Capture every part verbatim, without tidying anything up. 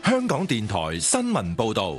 香港電台新聞報道。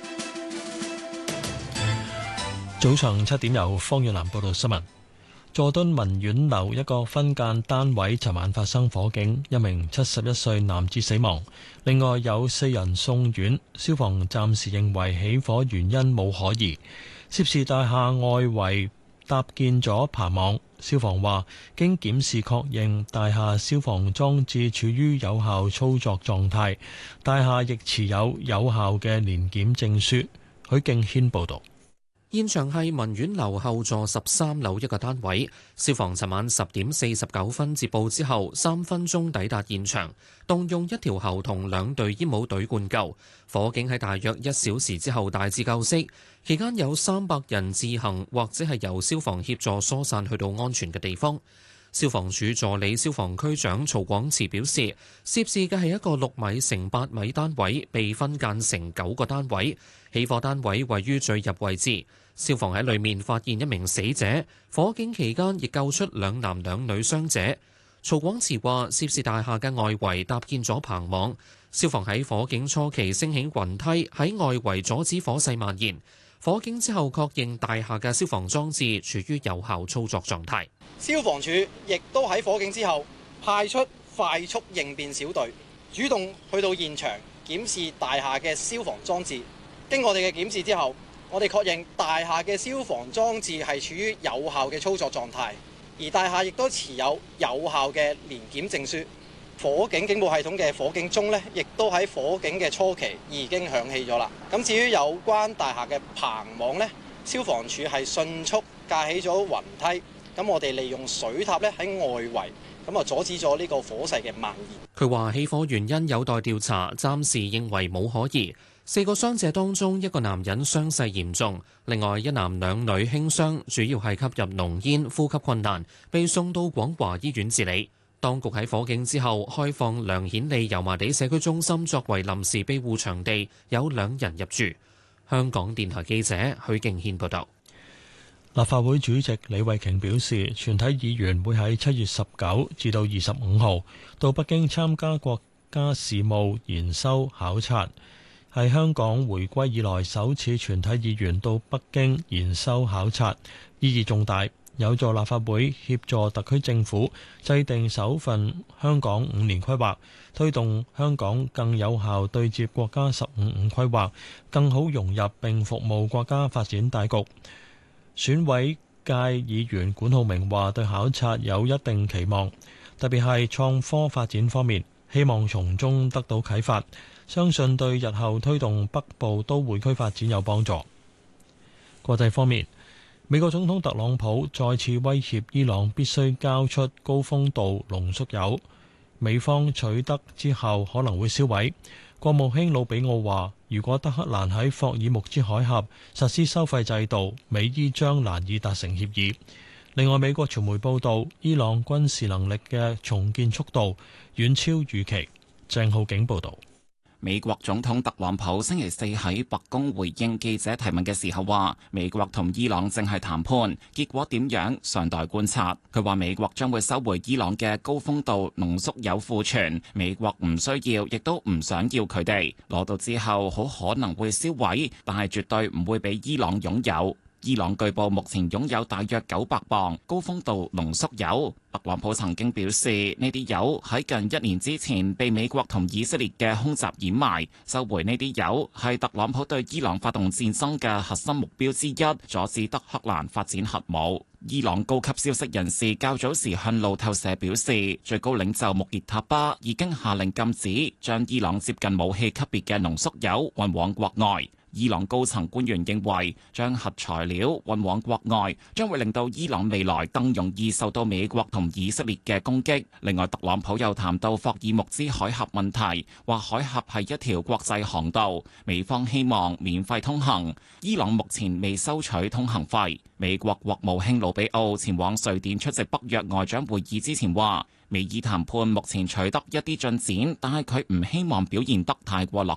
早上七點由方遠南報道新聞。佐敦文苑樓一個分間單位尋晚發生火警，一名七十一歲男子死亡，另外有四人送院。消防暫時認為起火原因冇可疑。涉事大廈外圍搭建咗爬網，消防話經檢視確認大廈消防裝置處於有效操作狀態，大廈亦持有有效嘅年檢證書。許敬軒報導。 現場係文苑樓後座十三樓一個單位，消防尋晚十點四十九分接報之後，三分鐘抵達現場，動用一條喉同兩隊煙霧隊灌救。火警喺大約一小時之後大致救熄，期間有三百人自行或者係由消防協助疏散去到安全嘅地方。消防處助理消防區長曹廣慈表示，涉事嘅係一個六米乘八米單位，被分間成九個單位，起火單位位於最入位置。消防喺裏面發現一名死者，火警期間亦救出兩男兩女傷者。曹廣慈話，涉事大廈嘅外圍搭建咗棚網，消防喺火警初期升起雲梯喺外圍阻止火勢蔓延。火警之後確認大廈嘅消防裝置處於有效操作狀態。 消防處亦都喺火警之後派出快速應變小隊，主動去到現場檢視大廈嘅消防裝置。經我哋嘅檢視之後，我哋確認大廈嘅消防裝置係處於有效嘅操作狀態，而大廈亦都持有有效嘅年檢證書。火警警報系統嘅火警鐘呢，亦都喺火警嘅初期已經響起咗啦。咁至於有關大廈嘅棚網呢，消防處係迅速架起咗雲梯，咁我哋利用水塔咧喺外圍，咁啊阻止咗呢個火勢嘅蔓延。 佢話起火原因有待調查，暫時認為冇可疑。四個傷者當中，一個男人傷勢嚴重，另外一男兩女輕傷，主要係吸入濃煙、呼吸困難，被送到廣華醫院治理。當局喺火警之後開放梁顯利油麻地社區中心作為臨時庇護場地，有兩人入住。香港電台記者許敬軒報道。 立法會主席李慧瓊表示，全體議員會喺七月十九至到二十五號到北京參加國家事務研修考察。係香港回歸以來首次全體議員到北京研修考察，意義重大，有助立法會協助特區政府制定首份香港五年規劃，推動香港更有效對接國家十五五規劃，更好融入並服務國家發展大局。選委界議員管浩明話對考察有一定期望，特別係創科發展方面，希望從中得到啟發，相信對日後推動北部都會區發展有幫助。國際方面，美國總統特朗普再次威脅伊朗必須交出高豐度濃縮鈾，美方取得之後可能會銷毀。國務卿魯比奧話，如果德黑蘭喺霍爾木茲海峽實施收費制度，美伊將難以達成協議。另外，美國傳媒報道，伊朗軍事能力嘅重建速度遠超預期。鄭浩景報道。 美國總統特朗普星期四喺白宮回應記者提問嘅時候話，美國同伊朗正係談判，結果點樣尚待觀察。佢話美國將會收回伊朗嘅高豐度濃縮鈾庫存，美國唔需要，亦都唔想要佢哋，攞到之後好可能會銷毀，但係絕對唔會俾伊朗擁有。伊朗據報目前擁有大約九百磅高豐度濃縮鈾。特朗普曾經表示，呢啲鈾喺近一年之前被美國同以色列嘅空襲掩埋，收回呢啲鈾係特朗普對伊朗發動戰爭嘅核心目標之一，阻止德黑蘭發展核武。伊朗高級消息人士較早時向路透社表示，最高領袖穆傑塔巴已經下令禁止將伊朗接近武器級別嘅濃縮鈾運往國外。伊朗高層官員認為，將核材料運往國外，將會令到伊朗未來更容易受到美國同以色列嘅攻擊。另外，特朗普又談到霍爾木茲海峽問題，話海峽係一條國際航道，美方希望免費通行。伊朗目前未收取通行費。美國國務卿魯比奧前往瑞典出席北約外長會議之前話，美伊談判目前取得一啲進展，但係佢唔希望表現得太過樂